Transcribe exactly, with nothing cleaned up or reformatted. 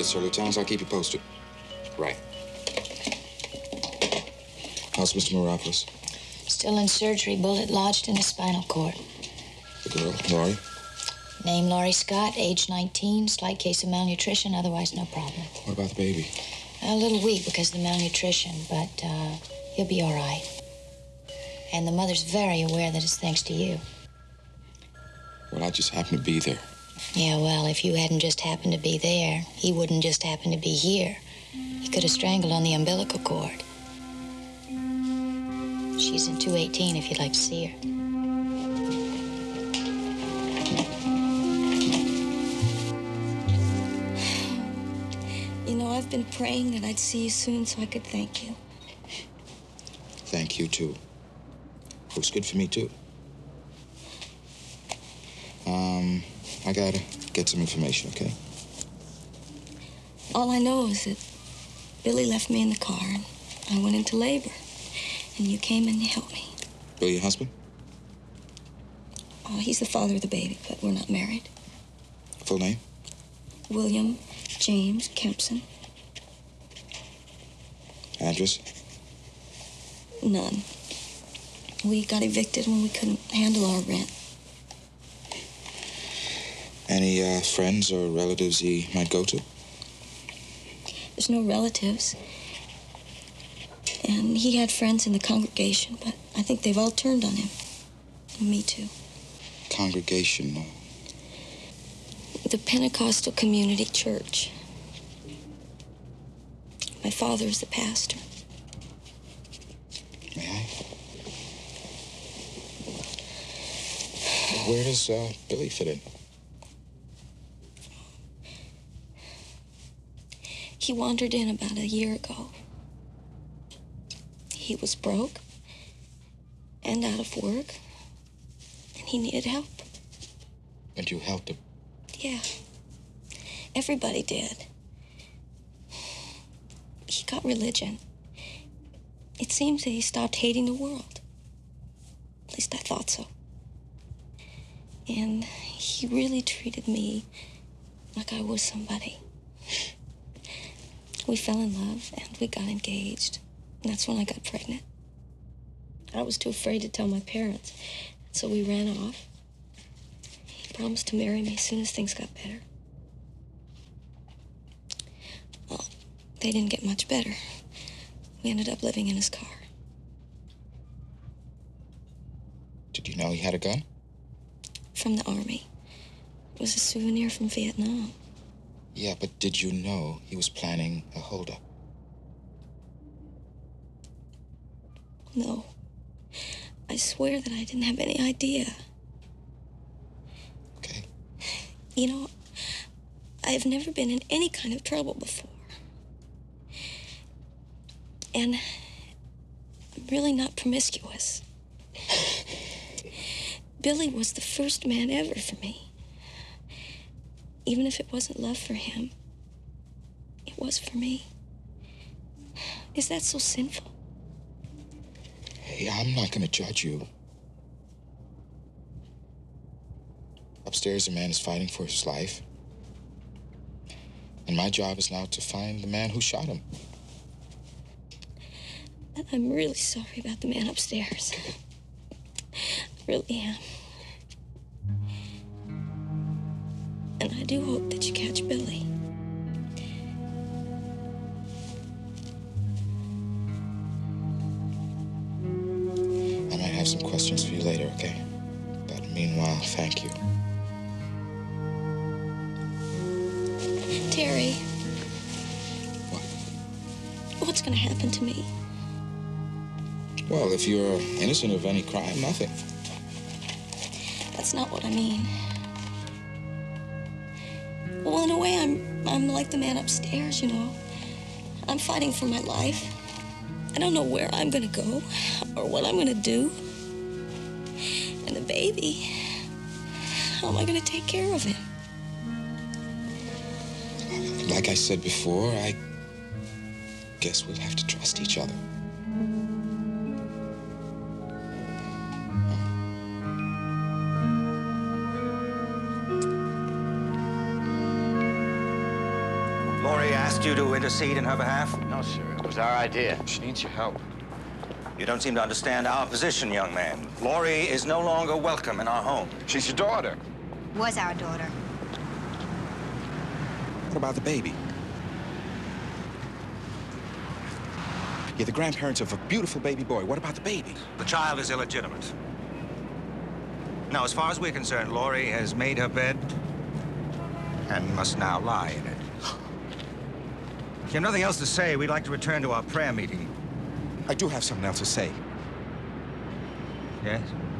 Yes, sir, Lieutenant. I'll keep you posted. Right. How's Mister Moropoulos? Still in surgery, bullet lodged in his spinal cord. The girl, Laurie? Name Laurie Scott, age nineteen, slight case of malnutrition, otherwise no problem. What about the baby? A little weak because of the malnutrition, but uh, he'll be all right. And the mother's very aware that it's thanks to you. Well, I just happened to be there. Yeah, well, if you hadn't just happened to be there, he wouldn't just happen to be here. He could have strangled on the umbilical cord. She's in two eighteen if you'd like to see her. You know, I've been praying that I'd see you soon so I could thank you. Thank you, too. It was good for me, too. Um, I gotta get some information, okay? All I know is that Billy left me in the car and I went into labor. And you came in to help me. Billy, your husband? Oh, he's the father of the baby, but we're not married. Full name? William James Kempson. Address? None. We got evicted when we couldn't handle our rent. Any uh, friends or relatives he might go to? There's no relatives. And he had friends in the congregation, but I think they've all turned on him. And me too. Congregation? No. The Pentecostal Community Church. My father is the pastor. May I? Where does uh, Billy fit in? He wandered in about a year ago. He was broke and out of work, and he needed help. And you helped him? Yeah. Everybody did. He got religion. It seems that he stopped hating the world. At least I thought so. And he really treated me like I was somebody. We fell in love, and we got engaged. And that's when I got pregnant. I was too afraid to tell my parents, so we ran off. He promised to marry me as soon as things got better. Well, they didn't get much better. We ended up living in his car. Did you know he had a gun? From the Army. It was a souvenir from Vietnam. Yeah, but did you know he was planning a holdup? No. I swear that I didn't have any idea. Okay. You know, I've never been in any kind of trouble before. And I'm really not promiscuous. Billy was the first man ever for me. Even if it wasn't love for him, it was for me. Is that so sinful? Hey, I'm not gonna judge you. Upstairs, a man is fighting for his life. And my job is now to find the man who shot him. And I'm really sorry about the man upstairs. I really am. And I do hope that you catch Billy. I might have some questions for you later, okay? But meanwhile, thank you. Terry. What? What's gonna happen to me? Well, if you're innocent of any crime, nothing. That's not what I mean. Well, in a way, I'm I'm like the man upstairs, you know. I'm fighting for my life. I don't know where I'm gonna go or what I'm gonna do. And the baby, how am I gonna take care of him? Like I said before, I guess we'll have to trust each other. Laurie asked you to intercede in her behalf? No, sir. It was our idea. She needs your help. You don't seem to understand our position, young man. Laurie is no longer welcome in our home. She's your daughter. Was our daughter. What about the baby? You're the grandparents of a beautiful baby boy. What about the baby? The child is illegitimate. Now, as far as we're concerned, Laurie has made her bed and must now lie in it. If you have nothing else to say, we'd like to return to our prayer meeting. I do have something else to say. Yes?